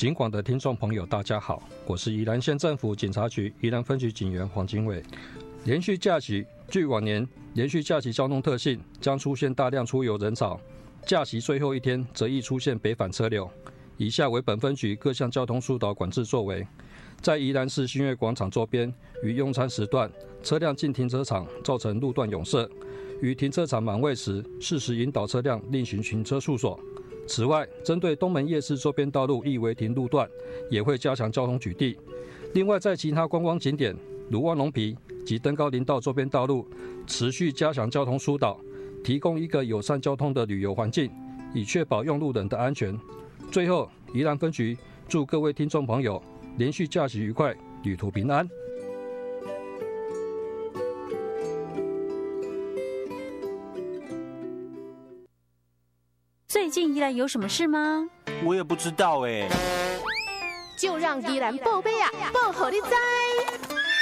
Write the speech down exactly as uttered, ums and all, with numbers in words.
警广的听众朋友，大家好，我是宜兰县政府警察局宜兰分局警员黄经纬。连续假期，据往年连续假期交通特性，将出现大量出游人潮，假期最后一天则易出现北返车流。以下为本分局各项交通疏导管制作为：在宜兰市新月广场周边，于用餐时段，车辆进停车场造成路段拥塞，于停车场满位时，适时引导车辆另行停车处所。此外，针对东门夜市周边道路易违停路段，也会加强交通取缔。另外，在其他观光景点，如望龙皮及登高林道周边道路，持续加强交通疏导，提供一个友善交通的旅游环境，以确保用路人的安全。最后，宜兰分局祝各位听众朋友连续假期愉快，旅途平安。 最近宜兰有什么事吗？ 我也不知道哎。 就让宜兰报备啊，报好你知。